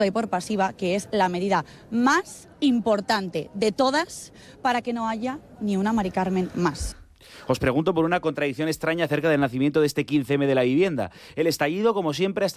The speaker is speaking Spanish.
y por pasiva, que es la medida más importante de todas para que no haya ni una Mari Carmen más. Os pregunto por una contradicción extraña acerca del nacimiento de este 15M de la vivienda. El estallido, como siempre, ha estado